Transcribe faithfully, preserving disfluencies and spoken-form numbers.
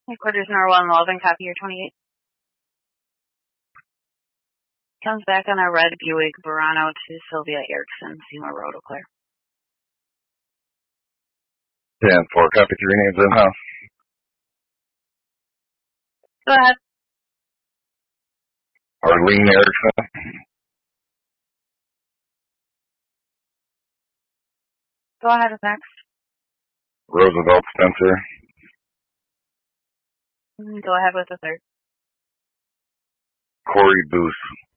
Headquarters Norwell Malvern, copy your twenty-eight. Comes back on a red Buick Verano to Sylvia Erickson, Seymour Road, Eau Claire. ten four, copy three names in-house. Go ahead. Arlene Erickson. Go ahead with next. Roosevelt Spencer. Go ahead with the third. Corey Booth.